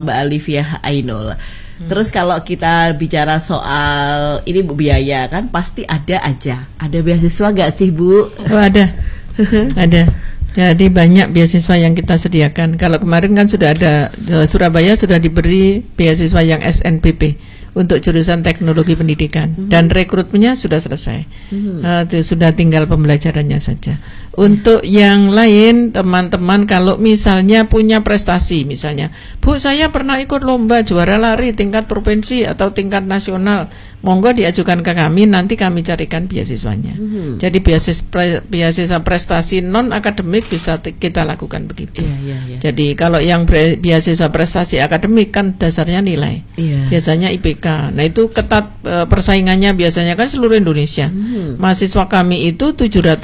Mbak Alivia Ainul. Terus kalau kita bicara soal ini Bu, biaya kan pasti ada aja. Ada beasiswa gak sih Bu? Oh, ada. Ada. Jadi banyak beasiswa yang kita sediakan. Kalau kemarin kan sudah ada, Surabaya sudah diberi beasiswa yang SNPP untuk jurusan teknologi pendidikan, dan rekrutmennya sudah selesai. Sudah tinggal pembelajarannya saja. Untuk yang lain, teman-teman kalau misalnya punya prestasi, misalnya, Bu, saya pernah ikut lomba juara lari tingkat provinsi atau tingkat nasional, monggo diajukan ke kami, nanti kami carikan beasiswanya. Jadi beasiswa prestasi non akademik bisa kita lakukan begitu. Jadi kalau yang beasiswa prestasi akademik kan dasarnya nilai, biasanya IPK. Nah itu ketat persaingannya, biasanya kan seluruh Indonesia. Mahasiswa kami itu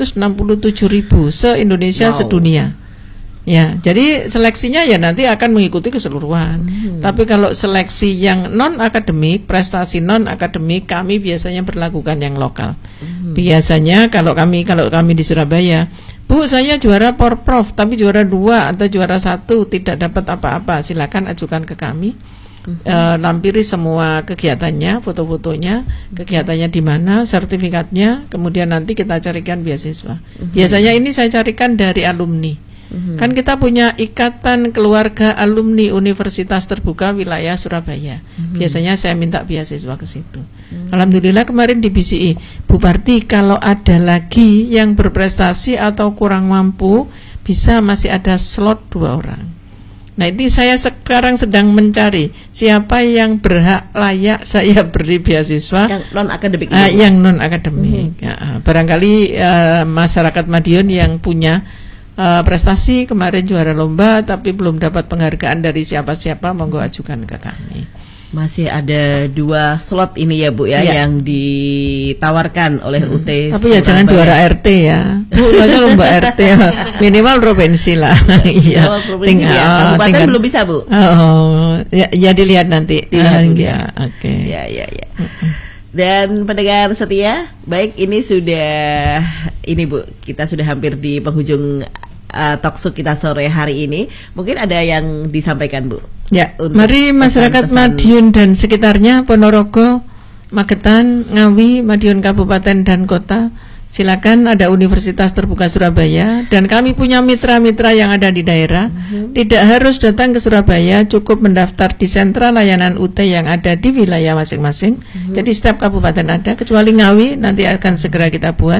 767.000 se-Indonesia, sedunia. Ya, jadi seleksinya ya nanti akan mengikuti keseluruhan. Tapi kalau seleksi yang non akademik, prestasi non akademik, kami biasanya berlakukan yang lokal. Biasanya kalau kami di Surabaya, Bu, saya juara Porprov tapi juara 2 atau juara 1 tidak dapat apa-apa, silakan ajukan ke kami. Lampiri semua kegiatannya, foto-fotonya, kegiatannya di mana, sertifikatnya, kemudian nanti kita carikan beasiswa. Biasanya ini saya carikan dari alumni. Kan kita punya ikatan keluarga alumni Universitas Terbuka Wilayah Surabaya. Biasanya saya minta beasiswa ke situ. Alhamdulillah kemarin di BCI, Bu Parti, kalau ada lagi yang berprestasi atau kurang mampu, bisa masih ada slot 2 orang. Nah ini saya sekarang sedang mencari siapa yang berhak layak saya beri beasiswa yang non akademik. Yang non akademik. Barangkali masyarakat Madiun yang punya prestasi kemarin juara lomba tapi belum dapat penghargaan dari siapa-siapa, monggo ajukan ke kami. Masih ada 2 slot ini ya Bu ya, yang ditawarkan oleh UT. Tapi ya jangan juara RT ya. Bu, aja lomba RT minimal provinsi lah. Iya. Kabupaten belum bisa Bu. Ya dilihat nanti. Ya, oke. Ya. Dan pendengar setia, baik ini sudah Bu, kita sudah hampir di penghujung talkshow kita sore hari ini. Mungkin ada yang disampaikan Bu. Ya, mari masyarakat Madiun dan sekitarnya, Ponorogo, Magetan, Ngawi, Madiun Kabupaten dan Kota, silakan, ada Universitas Terbuka Surabaya, dan kami punya mitra-mitra yang ada di daerah. Tidak harus datang ke Surabaya, cukup mendaftar di sentra layanan UT yang ada di wilayah masing-masing. Jadi setiap kabupaten ada, kecuali Ngawi nanti akan segera kita buat.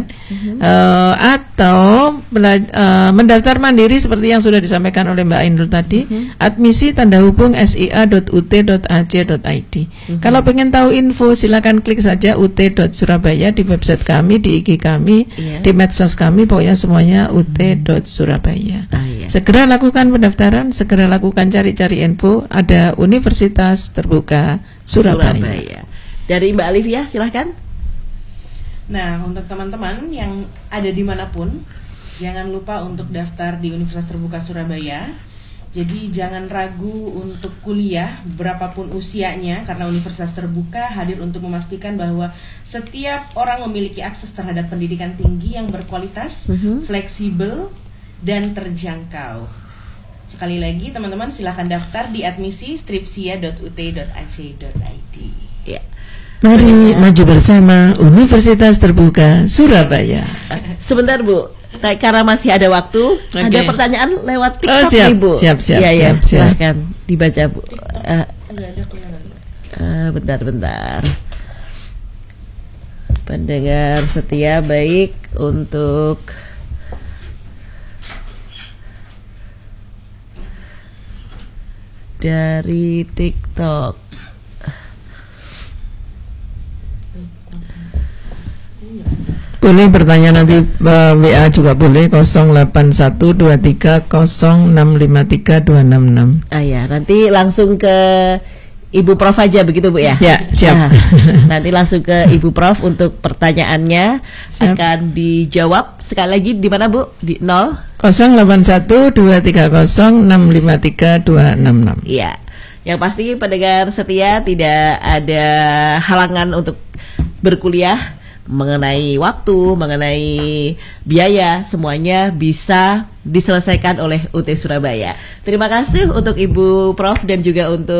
Atau mendaftar mandiri seperti yang sudah disampaikan oleh Mbak Ainul tadi. Admisi tanda hubung sia.ut.ac.id. Kalau pengen tahu info, silakan klik saja ut.surabaya di website kami, di IG kami, di medsos kami, pokoknya semuanya ut.surabaya. Segera lakukan pendaftaran, segera lakukan cari-cari info. Ada Universitas Terbuka Surabaya. Dari Mbak Alivia, silahkan. Nah, untuk teman-teman yang ada dimanapun, jangan lupa untuk daftar di Universitas Terbuka Surabaya. Jadi jangan ragu untuk kuliah berapapun usianya, karena Universitas Terbuka hadir untuk memastikan bahwa setiap orang memiliki akses terhadap pendidikan tinggi yang berkualitas, fleksibel, dan terjangkau. Sekali lagi teman-teman, silakan daftar di admisi stripsia.ut.ac.id. Ya. Mari maju bersama Universitas Terbuka Surabaya. Sebentar Bu, karena masih ada waktu, ada pertanyaan lewat TikTok siap, nih Bu. Siap. Silahkan dibaca Bu. Bentar. Pendengar setia, baik, untuk dari TikTok. Boleh bertanya nanti WA juga boleh 081230653266. Ya, nanti langsung ke Ibu Prof aja begitu Bu ya? Ya, siap. Nanti langsung ke Ibu Prof untuk pertanyaannya, akan dijawab. Sekali lagi di mana Bu? Di 081230653266. Iya. Yang pasti pendengar setia, tidak ada halangan untuk berkuliah, mengenai waktu, mengenai biaya, semuanya bisa diselesaikan oleh UT Surabaya. Terima kasih untuk Ibu Prof dan juga untuk